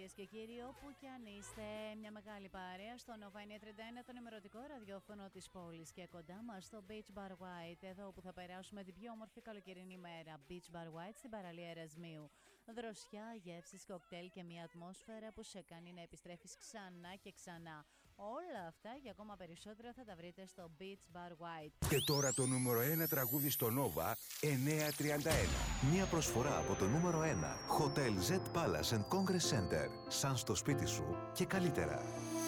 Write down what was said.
κυρίες και κύριοι, όπου και αν είστε, μια μεγάλη παρέα στο Nova 931, το ενημερωτικό ραδιόφωνο της πόλης, και κοντά μας στο Beach Bar White, εδώ που θα περάσουμε την πιο όμορφη καλοκαιρινή μέρα. Beach Bar White στην παραλία Ερασμίου. Δροσιά, γεύσεις, κοκτέιλ και μια ατμόσφαιρα που σε κάνει να επιστρέφεις ξανά και ξανά. Όλα αυτά και ακόμα περισσότερα θα τα βρείτε στο Beach Bar White. Και τώρα το νούμερο 1 τραγούδι στο Nova 931. Μια προσφορά από το νούμερο 1 Hotel Z Palace and Congress Center. Σαν στο σπίτι σου και καλύτερα.